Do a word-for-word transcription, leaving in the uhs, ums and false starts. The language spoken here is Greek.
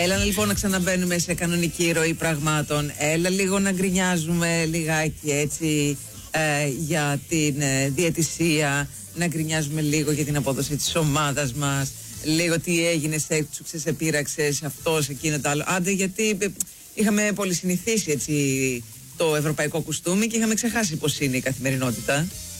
Έλα λοιπόν να ξαναμπαίνουμε σε κανονική ροή πραγμάτων. Έλα λίγο να γκρινιάζουμε λιγάκι έτσι ε, για την ε, διαιτησία. Να γκρινιάζουμε λίγο για την απόδοση της ομάδας μας. Λίγο τι έγινε, σε έξουξε, σε πείραξε, σε αυτό, σε εκείνο το άλλο. Άντε, γιατί είχαμε πολύ συνηθίσει έτσι το ευρωπαϊκό κουστούμι και είχαμε ξεχάσει πώς είναι η καθημερινότητα.